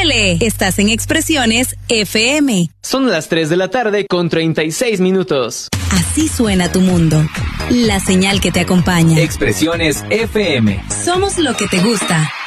¡Súbele! Estás en Expresiones FM. Son las 3 de la tarde con 36 minutos. Así suena tu mundo. La señal que te acompaña. Expresiones FM. Somos lo que te gusta.